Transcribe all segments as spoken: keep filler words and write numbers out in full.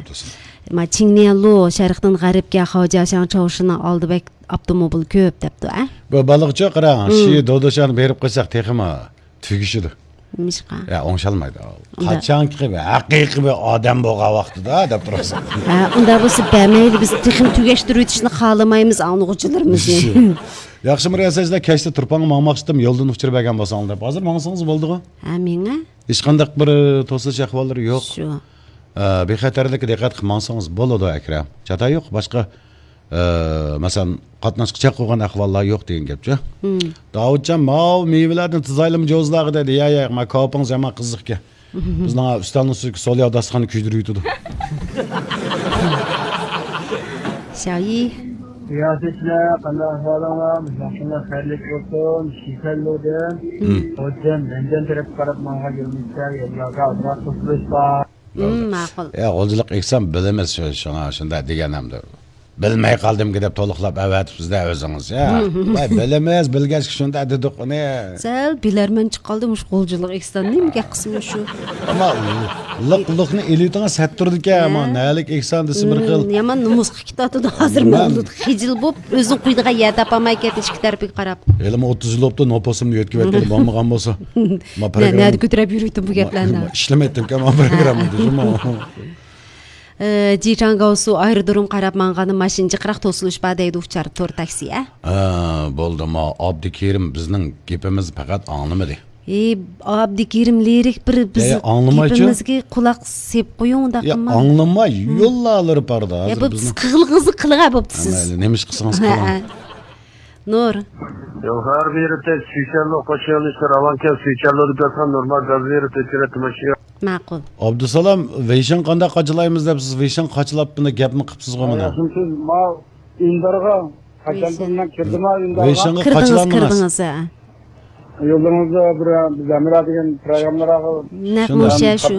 o'rtasida. Ma Çingniyanlu Şərqdən Ғəribgə Xocaşan çavuşuna aldı bək avtomobil köp depdi, a? Bu balıqçı qarang, şi dodoshan berib qo'ysak texmi tugishidi. Nishqa. Ya o'ngshalmaydi. Qachonki va haqiqiy bir odam bo'lgan vaqtida deb turasiz. Ha, unda bo'lsa bermaydi, biz texim tugashtirib o'tishni xohlamaymiz anlıqçılarımızı. Yaxshi murasajlar kechda turpang maqmaqchidim yo'ldan uchirib bergan bo'lsanglar. Hozir mangsangiz bo'ldi-ku? Ha, menga? Hech qanday bir to'sish ahvollari yo'q. Shu. Bexatarlikka diqqat qilmasangiz bo'ladi Akram. Chata yo'q, boshqa masalan qatnashqicha qo'ygan ahvollar yo'q degan gapcha. Davudjon, "Mav meyvelarni tizaylim jo'zlag'i" dedi. "Ya, ya, ma koping zaman qiziqga. Bizning ustalning ustiga solya dasturxonni kuydirib yutadi." Şayi. Siyasetçiler, kanal ahvallar, müşahşinler xayrlik olsun, şifello'dan, hocam, benden taraf qarab manga gelmişler, yollarga azroq qo'shilishlar. Ma'qul. Ya, qo'lchilik eksam bilamas shuna, shunda deganimda. Bilmay qoldim deb to'liqlab avatibsizda o'zingiz. Ya, voy bilamas, bilgach shunda dedik, ne? Sal bilarman chiqoldi mush qo'lchilik eksdan nimaga qismi shu? Ama liq-liqni elitanga sattirdik-a, ama nalik eksan desa bir xil. Yaman numus qitotida hozir bo'ldi. Xijil bo'lib, o'zing quydiga yer topamay ketish ikki tarafga qarab. Elim o'ttiz yil o'tdi, noposimni yetkib aytgan bo'lmagan bo'lsa. Ma program. Nari ko'tarib yuribdim bu gaplarni. Ishlamaydim-ku, men programmada shuma. Jichangausu aerodrom qarab mangani mashinchi qirq to'silish badaydi uchar to'r taksi, a? Ha, bo'ldi, ma Abdukerim bizning gapimiz faqat anglamadi. Ey, Abdukerim lirik bir biz gapimizga quloq sep qo'ying unda qilma. Ya, anglamay, yo'llar parda hozir bizni. Ya, biz qilg'izni qilg'a bo'psiz. Mayli, nemish qilsangiz qiling. Nur. Yo, har birida suychallo qo'shilishlar, avanka suychallo deb normal gaz berib tekratmoqchi. Ma'qul. Abdusalom, Veyshan qanday qachilaymiz deb siz Veyshan qachilab buni gapni qilibsiz-ku mana. Siz ma indarga qachondan kirdima indarga. Veyshanqa qachilandingiz. Yo'lingizda bir zamira degan programlarga naqosha shu.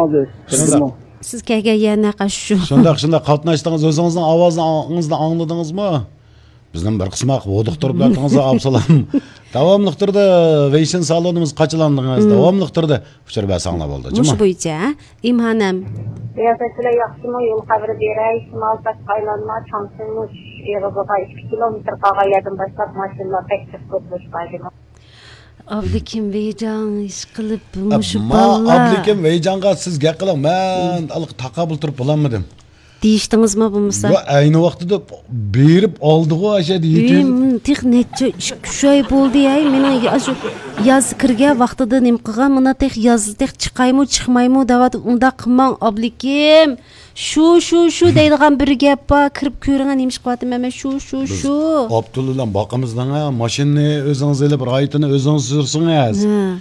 Siz kelgan yana shu. Shunda shunda qatnashdingiz, o'zingizning ovozingizni angladingizmi? Bizning bir qismi o'diq turib latыңыз Abdusalom. Davomli turdi Veyshan salonimiz qachilandingiz, davomli turdi. Uchir basanglar bo'ldi. Mush bo'yicha, imhanam. Siyasetçiler yaxshimi yo'l xabari beray, Şimal Taşqaylanma, Çamsınmış, Eğrizoga ikki kilometr qolganlardan boshlab mashinalar taklif qilib Abdukim Veyjan ish qilib mush balla. Abdukim Veyjanga siz gap qiling, men alik taqabul turib bo'lanmadim. Deyishdingizmi bo'lmasa? Yo, ayni vaqtida berib oldi-ku asha deydi. Men texnecha ikki oy bo'ldi-ay, mening shu yoz kirgan vaqtida nim qilgan, mana tex yoz tex chiqaymi, chiqmaymi davat unda qilmang Abdukim. Shu shu shu deydigan bir gap bor, kirib ko'ringan nemish qilyapti men shu shu shu. Abdullah boqimizdan mashinani o'zingiz olib, raytini o'zingiz sursingiz.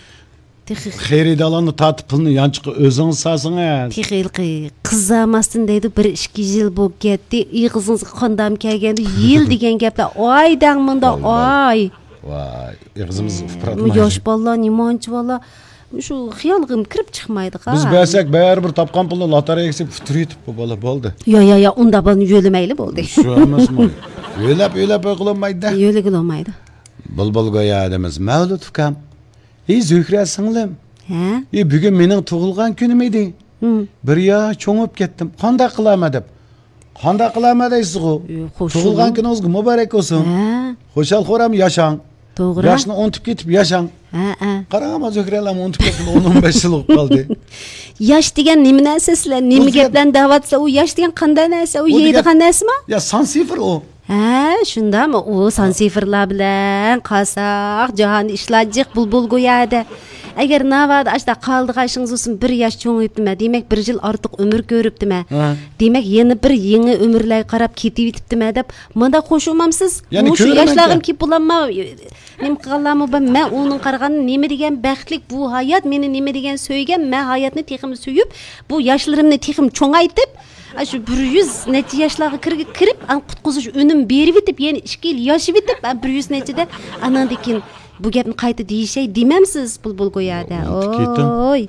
Xeridalarni tatib pulni yanchiqqa o'zingiz salsangiz. Texilqi qizamasdan deydi bir ikki yil bo'lib ketdi. Ig'izingizga qondam kelganda yil degan gaplar oydan munda oy. Voy, ig'izimiz ufratmaydi. Yosh bolalar, nimonchi bolalar shu xiyolg'im kirib chiqmaydi-qa. Biz bersak baribir topgan pulni lotereyaga sepib futuritib bola bo'ldi. Yo yo yo, unda buni yo'lamayli bo'ldi. Shu emasmi? Yo'lab yo'lab qilolmaydi. Yo'lga qilolmaydi. Bulbul go'ya adamiz. Mavlud ukam. Ey Zühre singlim. Ha? Ey bugun mening tug'ilgan kunim edi. Bir yosh cho'ngib ketdim. Qanday qilaman deb. Qanday qilaman deysiz-ku? Tug'ilgan kuningizga muborak bo'lsin. Ha. Xo'shal xo'ram yashang. To'g'ri. Yoshni unutib ketib yashang. Ha, ha. Qarang, Zührelar unutib ketdi, o'n besh yil bo'lib qoldi. Yosh degan nima narsa sizlar? Nima gapdan da'vatsa, u yosh degan qanday narsa? U yeydigan narsami? Ya, son sifr u. Ha, shundami? U son sifrlar bilan qasaq jahonni ishlajiq bulbul go'yadi. Agar navada ashda qaldiqashingiz bo'lsin, bir yosh cho'ngibdimi, demak bir yil ortiq umr ko'ribdimi? Demak yana bir yangi umrlarga qarab ketib yetibdimi deb menda qo'shilmamsiz? Shu yoshlarim kelib bulanma. Nim qilganlarmi ben men uning qaragan nima degan baxtlik bu hayot, meni nima degan so'ygan, men hayotni texim so'yib, bu yoshlarimni texim cho'ngaytib shu bir yuz necha yoshlarga kirib, an qutqizish o'nim berib yetib, yana ikki yil yoshib yetib, bir yuz nechada anandan keyin bu gapni qayta deyishay demamsiz bulbul go'yadi. Oy.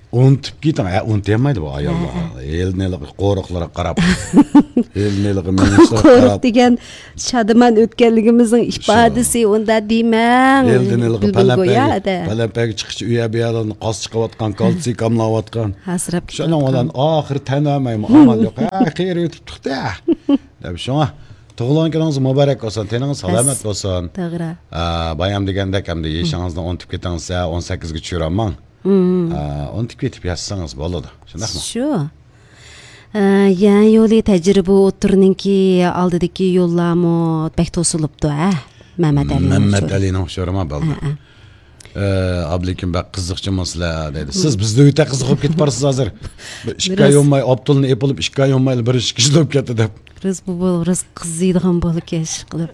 unutib keting. Ha, unutmaydi bu ayollar. Elneliq qo'riqlarga qarab. Elneliq menga qo'riq degan shadiman o'tganligimizning ifodasi unda demang. Elneliq palapaga palapaga chiqish uya bu yerdan qos chiqayotgan, kalsiy kamlayotgan. Hasrab. Shuning bilan oxir tanamaymi, amal yo'q. Ha, xeyr o'tibdi-da. Deb shunga tug'ilgan kuningiz muborak bo'lsin, teningiz salomat bo'lsin. To'g'ri. Bayam degandek hamda yeshingizni unutib ketsangiz, o'n sakkiz ga tushiraman. Unutib ketib yashsangiz bo'ladi. Shundaqmi? Shu. Yani yo'li tajriba o'tirninki oldidagi yo'llarmi bek to'silibdi, ha? Mehmet Ali. Mehmet Ali'ning o'xsharama bo'ldi. Ablekim bak qiziqchimisizlar dedi. Siz bizda o'ta qiziqib ketib borsiz hozir. Ishga yo'nmay, Abdulni epilib ishga yo'nmay bir ish ishlab ketdi deb. Biz bu bo'lib, biz qiziydigan bo'lib kesh qilib.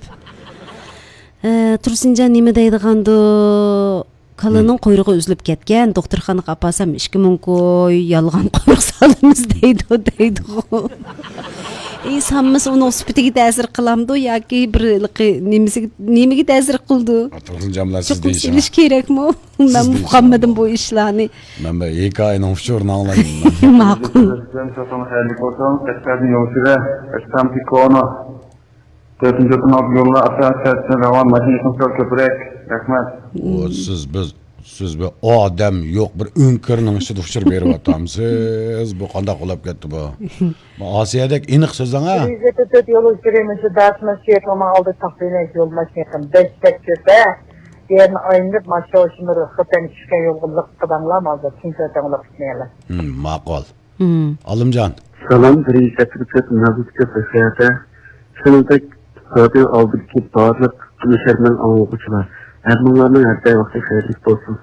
Tursinjon nima deydigandi? Kalının quyruğu üzülüp ketken, doktorxonaga apasam ikki ming koy yalğan quyruq salamiz deydi o deydi o. Ey sammız onu süpütigi ta'sir qilamdi yoki bir nimasiga nimaga ta'sir qildi? Tursinjonlar siz deysiz. Çok bilish kerakmi? Men muhammadim bu ishlarni. Men bu ikki oyning ushurni anglayman. Ma'qul. Ben çok hayırlı olsun. Eşkadın yolculuğu, eşkam pikonu. Dördüncü tırnak yoluna atasiyasına revan makinesini çok köpürek. Rahmet. O siz biz siz bir adam yok bir ünkürünün işi duşur berip atamsiz. Bu qanday qolab ketdi bu. Bu Asiyadek iniq so'zdan ha. Bizde de yolu süremizi dersine şiyetlama aldı takdirine yol makinesini beş tek köpe. Diğerini ayındık maşa hoşunları xıtan çıkan yolguluk kıdamlamazdı. Kimse tanılıp gitmeyeler. Hmm, maqol. Alimjon. Salam, birinci sertifikat nazıska sahiyata. Shuningdek, radio oldiki barliq musharman anglag'uvchilar. Hammalarning har vaqt xayrli bo'lsin.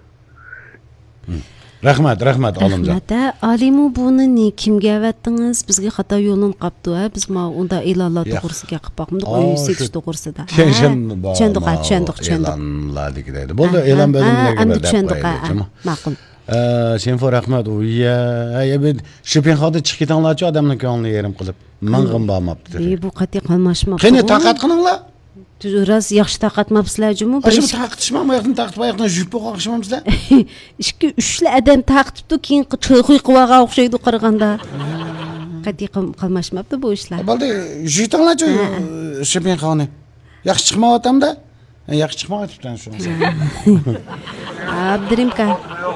Rahmat, rahmat Alimjon. Rahmat. Alimu buni ne kimga avatdingiz? Bizga xato yo'lini qapdi, ha? Biz ma unda e'lonlar to'g'risiga qilib boqmdik, o'n sekiz to'g'risida. Tushundik, tushundik, tushundik. E'lonlardik deydi. Bo'ldi, e'lon bo'limlariga bir deb qo'yaylik. Ma'qul. Senfor rahmat. U ya, ya ben Shopenhauda chiqib ketinglarchi odamning ko'nglini yerim qilib. Ming'im bormabdi. E bu qat'iy qilmashmoqda. Qani taqat qilinglar. Raz yaxshi taqatmabsizlar-jumi? Ashim taqitishmam, oyoqni taqitib oyoqdan juppa qoqishmamizlar. ikki uchta adam taqitibdi, keyin choy quyqivaga o'xshaydi qaraganda. Qat'iy qilmashmabdi bu ishlar. Bo'ldi, jutinglarchi Shopenhauni. Yaxshi chiqmayapti-da? Yaxshi chiqmayapti shunisi. Abdurimka.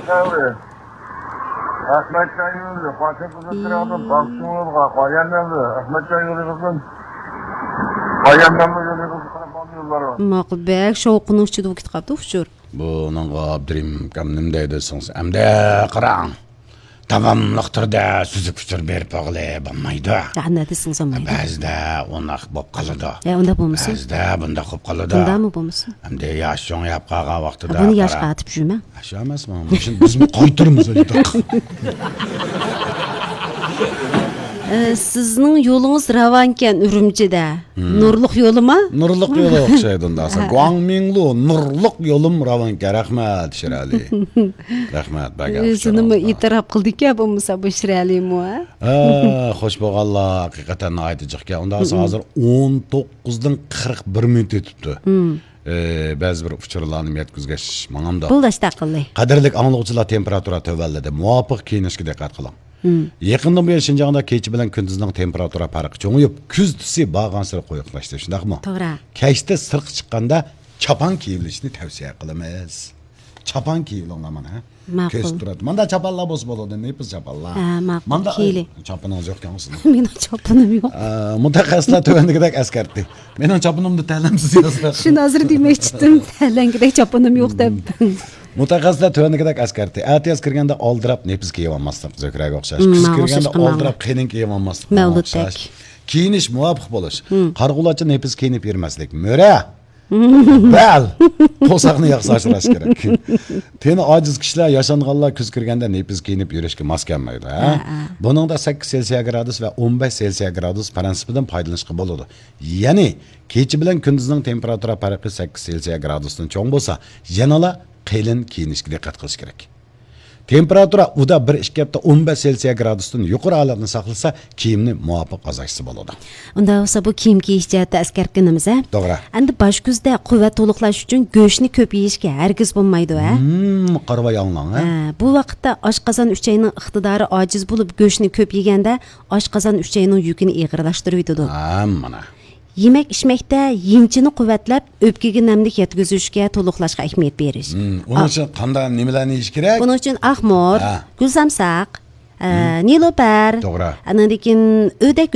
Ahmet Çayırlı, Fatih Kızıltırağı'nın Baksınlı'na Bayanlarlı, Ahmet Çayırlı'nın Bayanlarlı yolunu bağlıyorlar. Ma'qul bek, shovqini ichida o'kit qapti, uchur. Buning Abdurim kam nim deydirsiniz? Hamda qarang. Tamamliq turda suzib puchur berib o'g'li bo'lmaydi. Qanday desiniz bo'lmaydi? Ba'zida unaqa bo'lib qoladi. E, unda bo'lmasin. Ba'zida bunda qolib qoladi. Bundami bo'lmasin? Hamda yosh cho'ng'ayib qolgan vaqtida. Buni yosh qatib yurma. Yosh emasmi? Shuni biz qaytiramiz aytaq. Sizning yo'lingiz Ravankan Urumchida. Nurliq yo'limi? Nurliq yo'li o'xshaydi unda. Guangminglu Nurliq yo'lim Ravanka. Rahmat Shirali. Rahmat baga. O'zini e'tirof qildik-a bo'lmasa bu Shiralimi? Ha, xo'sh bo'lganlar, haqiqatan aytijaqka. Unda hozir o'n to'qqizdan qirq bir minut o'tibdi. Ba'zi bir uchurlarni yetkazgach, menamda. Buldashta qildi. Qadrli anglovchilar, temperatura tövalladi. Muvofiq kiyinishga diqqat qiling. Yaqindan bu Shinjongda kecha bilan kunduzning temperatura farqi cho'ng'ib, kuz tusi bag'ansir qo'yiqlashdi, shundaqmi? To'g'ri. Kechda sirq chiqqanda chapan kiyilishni tavsiya qilamiz. Chapan kiyilinglar mana. Ko'z turadi. Menda chapanlar bo'lsa bo'ladi, nepiz chapanlar. Ha, ma'qul. Kiyili. Chapaningiz yo'qkansiz. Mening chapanim yo'q. Mutaxassislar tuvandagidek askartdi. Mening chapanimda ta'limsiz yozlar. Shuni hozir demoqchidim, ta'langidek chapanim yo'q deb. Mutaxassislar tuvandagidek askartdi. Atiyaz kirganda oldirab nepis kiyib olmaslik zo'kraga o'xshash. Kuz kirganda oldirab qinin kiyib olmaslik. Mavluddak. Kiyinish muvofiq bo'lish. Qarg'ulachi nepis kiyinib yurmaslik. Mo'ra. Bal. To'saqni yaxshi asrash kerak. Teni ojiz kishilar yashanganlar kuz kirganda nepis kiyinib yurishga mos kelmaydi, ha? Buningda sakkiz Selsiya gradus va o'n besh Selsiya gradus prinsipidan foydalanishga bo'ladi. Ya'ni kecha bilan kunduzning temperatura farqi sakkiz Selsiya gradusdan cho'ng bo'lsa, yanala qalin kiyinishga diqqat qilish kerak. Temperatura uda bir ikki hafta o'n besh Selsiya gradusdan yuqori holatni saqlasa, kiyimni muvofiq azaytsa bo'ladi. Unda bo'lsa bu kiyim kiyish jihatda askarkanimiz, ha? To'g'ri. Endi bosh kuzda quvvat to'liqlash uchun go'shtni ko'p yeyishga hargiz bo'lmaydi, ha? Hmm, qarva yanglang, ha? Ha, bu vaqtda oshqozon uchayning iqtidori ojiz bo'lib go'shtni ko'p yeganda oshqozon uchayning yukini ig'irlashtirib yutadi. Ha, mana. Yemek içmekte yinchini quvvatlab, o'pkaga namlik yetkazishga, to'liqlashga ahamiyat berish. Hmm, uning uchun qanday nimalarni yeyish kerak? Buning uchun ahmor, Ha. gulsamsaq, nilobar, To'g'ri. ana lekin o'dak